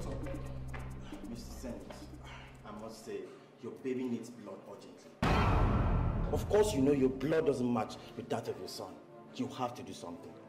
Doctor. Mr. Senate, I must say, your baby needs blood urgently. Of course, you know your blood doesn't match with that of your son. You have to do something.